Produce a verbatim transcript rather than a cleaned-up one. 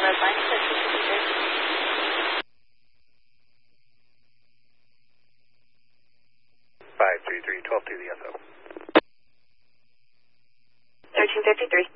Red Line, thirteen fifty-three. five three three, twelve two, the S O. thirteen fifty-three.